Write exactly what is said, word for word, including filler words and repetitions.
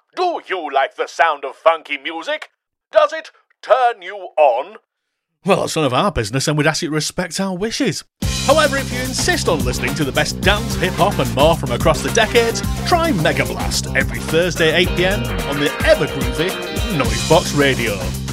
Do you like the sound of funky music? Does it turn you on? Well, that's none of our business, and we'd ask you to respect our wishes. However, if you insist on listening to the best dance, hip-hop and more from across the decades, try Mega Blast every Thursday at eight p m on the ever-groovy Noisebox Radio.